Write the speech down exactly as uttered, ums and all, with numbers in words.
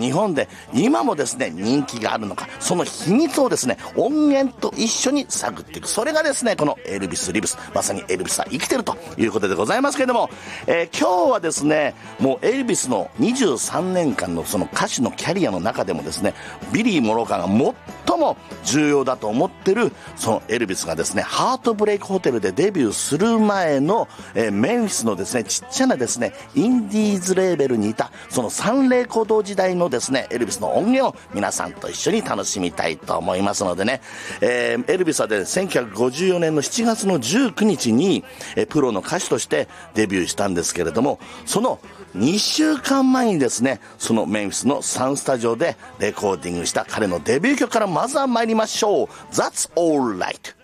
日本で今もですね人気があるのか、その秘密をですね音源と一緒に探っていく、それがですねこのエルビス・リブス、まさにエルビスは生きてるということでございますけれども、えー、今日はですねもうエルビスのにじゅうさんねんかんのその歌手のキャリアの中でもですねビリー・モロカが最も重要だと思ってるそのエルビスがですねハートブレイクホテルでデビューする前の、えー、メンフィスのですねちっちゃなですねインディーズレーベルにいたそのサンレコード時代のですねエルビスの音源を皆さんと一緒に楽しみたいと思いますのでね、えー、エルビスはでせんきゅうひゃくごじゅうよねんのしちがつのじゅうくにちに、えー、プロの歌手としてデビューしたんですけれども、そのにしゅうかんまえにですねそのメンフィスのサンスタジオでレコーディングした彼のデビュー曲からまずは参りましょう。 That's Alright。